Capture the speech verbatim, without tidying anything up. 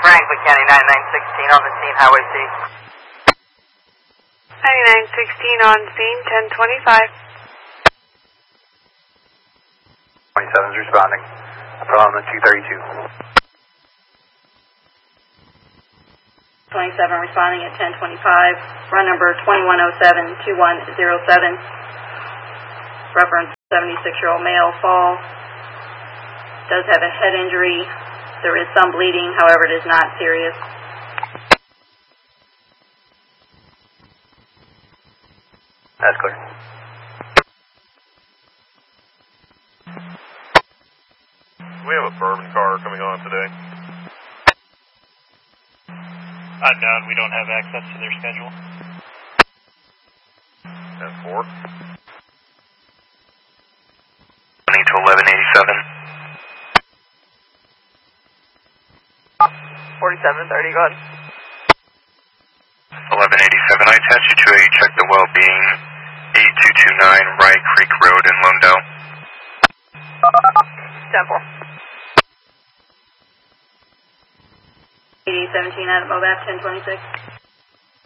Franklin County ninety-nine sixteen on the scene, Highway C. ninety-nine sixteen on scene, ten twenty-five. twenty-seven's responding. From the two thirty-two. twenty-seven responding at ten twenty-five. Run number twenty-one oh seven two one oh seven. Reference seventy-six-year-old male fall. Does have a head injury. There is some bleeding, however, it is not serious. That's clear. We have a bourbon car coming on today. Unknown, we don't have access to their schedule. ten four. Running to eleven eighty-seven. forty-seven thirty, go ahead. eleven eighty-seven, I attach you to a check the well-being eight two two nine Rye Creek Road in Londell. ten four. eighty seventeen out of MOBAP ten twenty-six.